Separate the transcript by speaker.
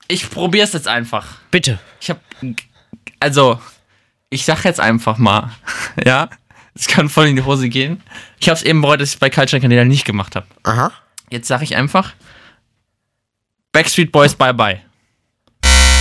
Speaker 1: Ich probier's jetzt einfach.
Speaker 2: Bitte.
Speaker 1: Ich sag jetzt einfach mal, ja, es kann voll in die Hose gehen. Ich hab's eben bereut, dass ich bei Culture Candela nicht gemacht habe.
Speaker 2: Aha.
Speaker 1: Jetzt sag ich einfach Backstreet Boys Bye Bye.